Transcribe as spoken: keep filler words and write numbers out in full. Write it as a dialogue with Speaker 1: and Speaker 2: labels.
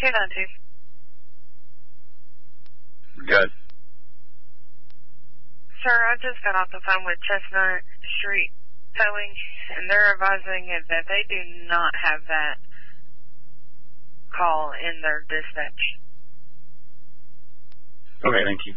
Speaker 1: two nine two.
Speaker 2: Good.
Speaker 1: Sir, I just got off the phone with Chestnut Street Towing, and they're advising that they do not have that call in their dispatch.
Speaker 2: Okay, thank you.